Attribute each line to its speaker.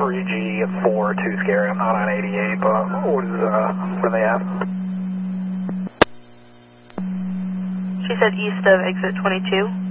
Speaker 1: 3G4 2 scary. I'm not on 88, but what do they have?
Speaker 2: She said east of exit 22.